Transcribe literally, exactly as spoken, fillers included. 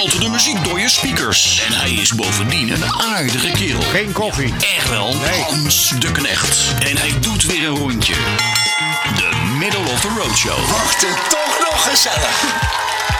knalt de muziek door je speakers. En hij is bovendien een aardige kerel. Geen koffie. Echt wel, Nee. Hans de Knecht. En hij doet weer een rondje. De Middle of the Road Show. Wordt het toch nog gezellig.